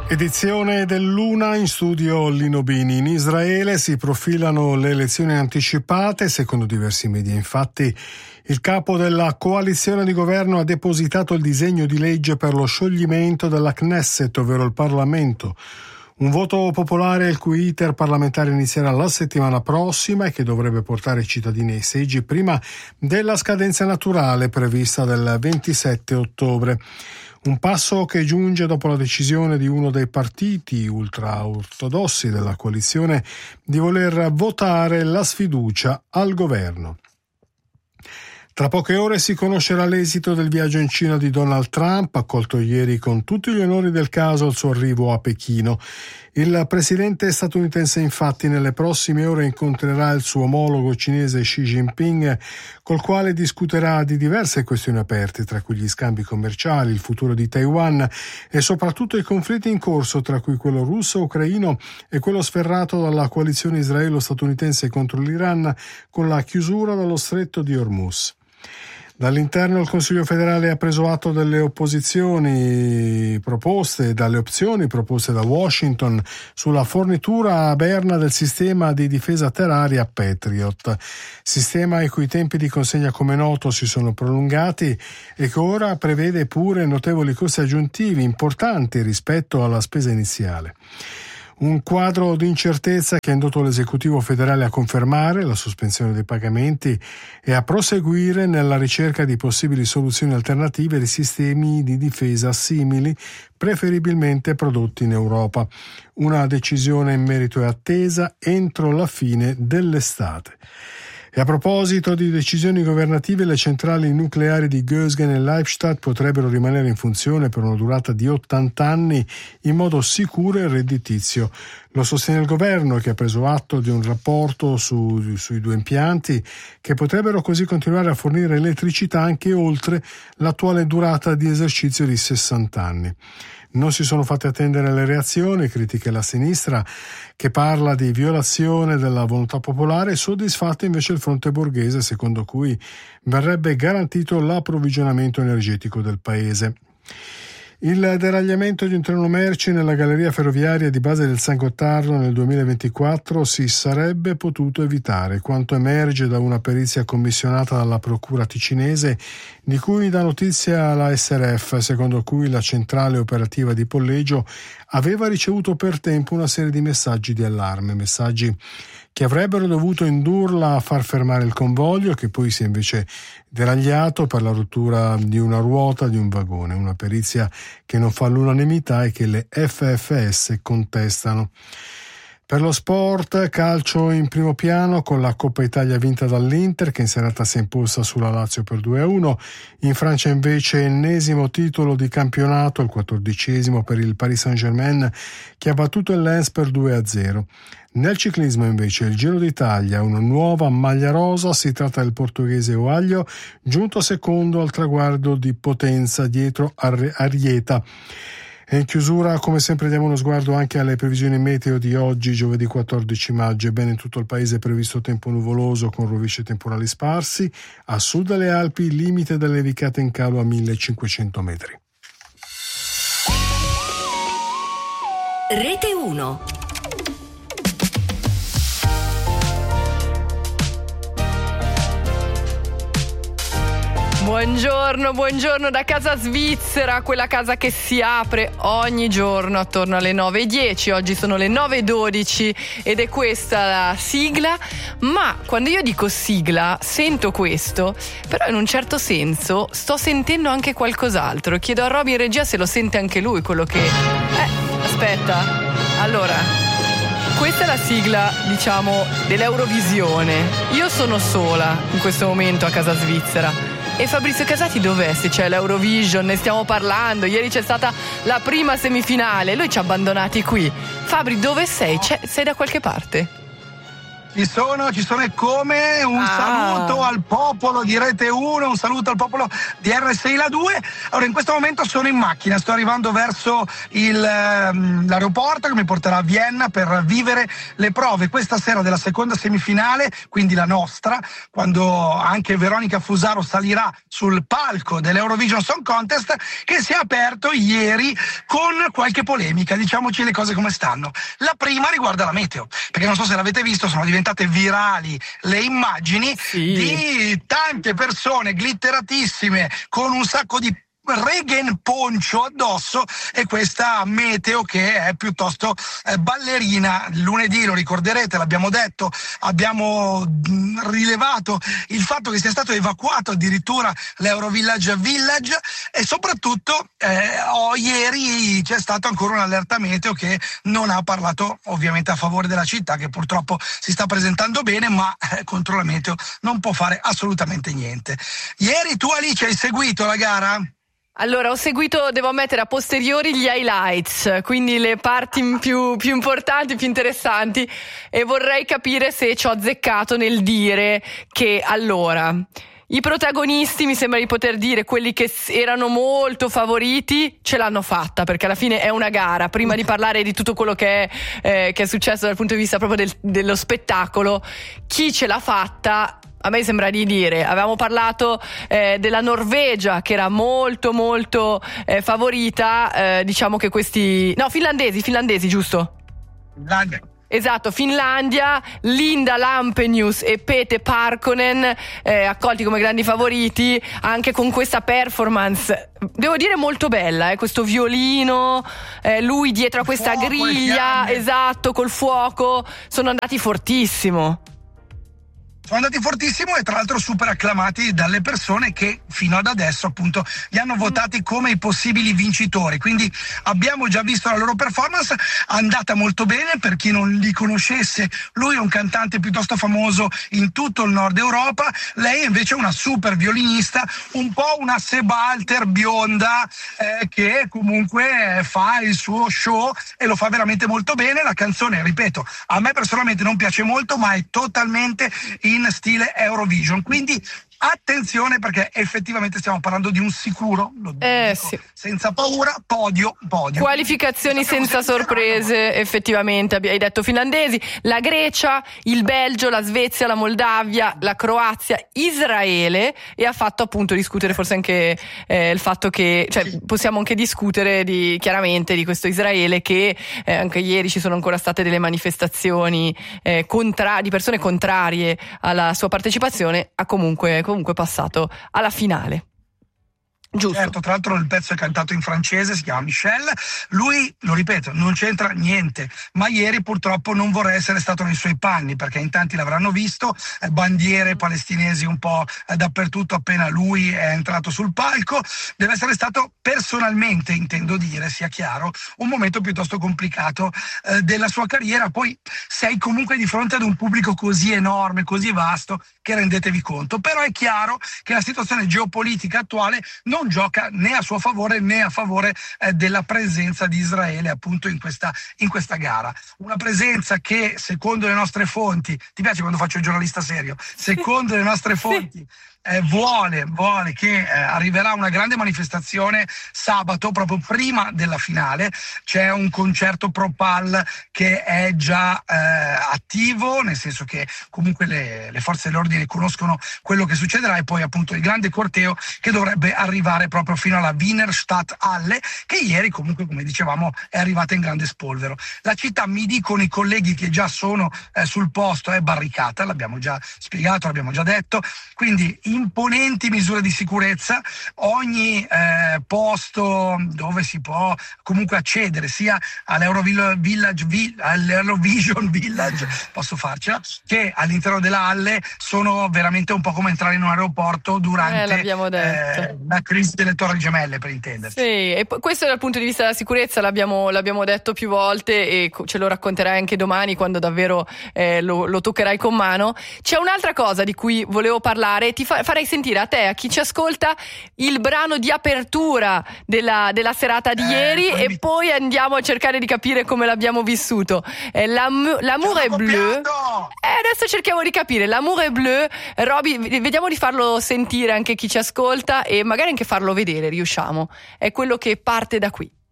Edizione dell'una, in studio Lino Bini. In Israele si profilano le elezioni anticipate. Secondo diversi media, infatti, il capo della coalizione di governo ha depositato il disegno di legge per lo scioglimento della Knesset, ovvero il Parlamento. Un voto popolare il cui iter parlamentare inizierà la settimana prossima e che dovrebbe portare i cittadini ai seggi prima della scadenza naturale prevista del 27 ottobre. Un passo che giunge dopo la decisione di uno dei partiti ultra-ortodossi della coalizione di voler votare la sfiducia al governo. Tra poche ore si conoscerà l'esito del viaggio in Cina di Donald Trump, accolto ieri con tutti gli onori del caso al suo arrivo a Pechino. Il presidente statunitense infatti nelle prossime ore incontrerà il suo omologo cinese Xi Jinping, col quale discuterà di diverse questioni aperte, tra cui gli scambi commerciali, il futuro di Taiwan e soprattutto i conflitti in corso, tra cui quello russo-ucraino e quello sferrato dalla coalizione israelo-statunitense contro l'Iran con la chiusura dello stretto di Hormuz. Dall'interno il Consiglio federale ha preso atto delle opzioni proposte da Washington sulla fornitura a Berna del sistema di difesa terraria Patriot, sistema i cui tempi di consegna, come noto, si sono prolungati e che ora prevede pure notevoli costi aggiuntivi importanti rispetto alla spesa iniziale. Un quadro di incertezza che ha indotto l'esecutivo federale a confermare la sospensione dei pagamenti e a proseguire nella ricerca di possibili soluzioni alternative di sistemi di difesa simili, preferibilmente prodotti in Europa. Una decisione in merito è attesa entro la fine dell'estate. E a proposito di decisioni governative, le centrali nucleari di Gösgen e Leibstadt potrebbero rimanere in funzione per una durata di 80 anni in modo sicuro e redditizio. Lo sostiene il governo, che ha preso atto di un rapporto sui due impianti che potrebbero così continuare a fornire elettricità anche oltre l'attuale durata di esercizio di 60 anni. Non si sono fatte attendere le reazioni, critiche la sinistra, che parla di violazione della volontà popolare, soddisfatto invece il fronte borghese, secondo cui verrebbe garantito l'approvvigionamento energetico del paese. Il deragliamento di un treno merci nella galleria ferroviaria di base del San Gottardo nel 2024 si sarebbe potuto evitare, quanto emerge da una perizia commissionata dalla procura ticinese, di cui dà notizia la SRF, secondo cui la centrale operativa di Polleggio aveva ricevuto per tempo una serie di messaggi di allarme, messaggi che avrebbero dovuto indurla a far fermare il convoglio, che poi si è invece deragliato per la rottura di una ruota di un vagone, una perizia che non fa l'unanimità e che le FFS contestano. Per lo sport, calcio in primo piano con la Coppa Italia vinta dall'Inter, che in serata si è imposta sulla Lazio per 2-1. In Francia invece ennesimo titolo di campionato, il 14esimo per il Paris Saint-Germain, che ha battuto il Lens per 2-0. Nel ciclismo invece il Giro d'Italia, una nuova maglia rosa, si tratta del portoghese Oaglio, giunto secondo al traguardo di Potenza dietro Arrieta. E in chiusura, come sempre, diamo uno sguardo anche alle previsioni meteo di oggi, giovedì 14 maggio. Ebbene, in tutto il paese è previsto tempo nuvoloso con rovesci temporali sparsi. A sud delle Alpi, limite delle nevicate in calo a 1500 metri. Rete 1. Buongiorno da Casa Svizzera, quella casa che si apre ogni giorno attorno alle 9:10. Oggi sono le 9:12 ed è questa la sigla. Ma quando io dico sigla sento questo, però in un certo senso sto sentendo anche qualcos'altro. Chiedo a Roby in regia se lo sente anche lui, quello che... aspetta. Allora, questa è la sigla, diciamo, dell'Eurovisione. Io sono sola in questo momento a Casa Svizzera. E Fabrizio Casati dov'è? Se c'è l'Eurovision, ne stiamo parlando. Ieri c'è stata la prima semifinale, lui ci ha abbandonati qui. Fabri, dove sei? Sei da qualche parte? Ci sono e come. Un saluto al popolo di Rete 1, un saluto al popolo di RSI La 2. Allora, in questo momento sono in macchina, sto arrivando verso l'aeroporto che mi porterà a Vienna per vivere le prove questa sera della seconda semifinale, quindi la nostra, quando anche Veronica Fusaro salirà sul palco dell'Eurovision Song Contest, che si è aperto ieri con qualche polemica. Diciamoci le cose come stanno. La prima riguarda la meteo, perché non so se l'avete visto, sono diventate virali le immagini di tante persone glitteratissime con un sacco di Regen poncio addosso e questa meteo che è piuttosto ballerina. Lunedì, lo ricorderete, l'abbiamo detto, abbiamo rilevato il fatto che sia stato evacuato addirittura l'Eurovillage Village e soprattutto ieri c'è stato ancora un allerta meteo che non ha parlato ovviamente a favore della città, che purtroppo si sta presentando bene, ma contro la meteo non può fare assolutamente niente. Ieri tu, Alice, hai seguito la gara? Allora, ho seguito, devo ammettere, a posteriori gli highlights, quindi le parti più importanti, più interessanti, e vorrei capire se ci ho azzeccato nel dire che, allora, i protagonisti, mi sembra di poter dire, quelli che erano molto favoriti, ce l'hanno fatta, perché alla fine è una gara. Prima di parlare di tutto quello che è successo dal punto di vista proprio dello spettacolo, chi ce l'ha fatta... A me sembra di dire, avevamo parlato della Norvegia che era molto molto favorita, diciamo che finlandesi, giusto? Finlandia. Esatto, Finlandia, Linda Lampenius e Pete Parkkonen accolti come grandi favoriti, anche con questa performance, devo dire molto bella, questo violino, lui dietro a questa griglia, esatto, col fuoco, sono andati fortissimo. Sono andati fortissimo e tra l'altro super acclamati dalle persone che fino ad adesso appunto li hanno votati come i possibili vincitori, quindi abbiamo già visto la loro performance, andata molto bene. Per chi non li conoscesse, lui è un cantante piuttosto famoso in tutto il nord Europa, lei è invece una super violinista, un po' una Sebalter bionda che comunque fa il suo show e lo fa veramente molto bene. La canzone, ripeto, a me personalmente non piace molto, ma è totalmente in stile Eurovision, quindi attenzione, perché effettivamente stiamo parlando di un sicuro, lo dico, senza paura, podio. Qualificazioni senza sorprese, effettivamente. Hai detto finlandesi, la Grecia, il Belgio, la Svezia, la Moldavia, la Croazia, Israele, e ha fatto appunto discutere forse anche il fatto che, cioè, possiamo anche discutere chiaramente di questo Israele che anche ieri ci sono ancora state delle manifestazioni di persone contrarie alla sua partecipazione, ha comunque passato alla finale. Giusto. Certo, tra l'altro il pezzo è cantato in francese, si chiama Michel. Lui, lo ripeto, non c'entra niente, ma ieri purtroppo non vorrei essere stato nei suoi panni, perché in tanti l'avranno visto, bandiere palestinesi un po' dappertutto appena lui è entrato sul palco. Deve essere stato personalmente, intendo dire, sia chiaro, un momento piuttosto complicato della sua carriera. Poi sei comunque di fronte ad un pubblico così enorme, così vasto, che rendetevi conto. Però è chiaro che la situazione geopolitica attuale non gioca né a suo favore né a favore della presenza di Israele appunto in questa gara. Una presenza che, secondo le nostre fonti, ti piace quando faccio il giornalista serio? Secondo le nostre fonti vuole che arriverà una grande manifestazione sabato, proprio prima della finale. C'è un concerto pro pal che è già attivo, nel senso che comunque le forze dell'ordine conoscono quello che succederà, e poi appunto il grande corteo che dovrebbe arrivare proprio fino alla Wiener Stadthalle, che ieri comunque, come dicevamo, è arrivata in grande spolvero. La città, mi dicono i colleghi che già sono sul posto, è barricata, l'abbiamo già spiegato, l'abbiamo già detto, quindi imponenti misure di sicurezza. Ogni posto dove si può comunque accedere, sia all'Eurovision Village, posso farcela, che all'interno della Halle, sono veramente un po' come entrare in un aeroporto durante la crisi delle Torri Gemelle, per intenderci. Sì, e questo dal punto di vista della sicurezza l'abbiamo detto più volte, e ce lo racconterai anche domani quando davvero lo toccherai con mano. C'è un'altra cosa di cui volevo parlare, farei sentire a te, a chi ci ascolta, il brano di apertura della serata di ieri e poi andiamo a cercare di capire come l'abbiamo vissuto. L'amour est bleu. Adesso cerchiamo di capire. L'amour est bleu. Roby, vediamo di farlo sentire anche chi ci ascolta e magari anche farlo vedere, riusciamo. È quello che parte da qui.